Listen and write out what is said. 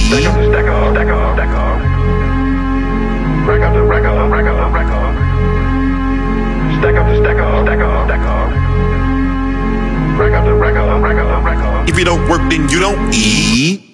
Stack up, stack up, stack up, stack up. Rack up, rack up, rack up, rack up. Stack up, stack up, stack up, stack up. Rack up, rack up, rack up, rack up. If you don't work, then you don't eat.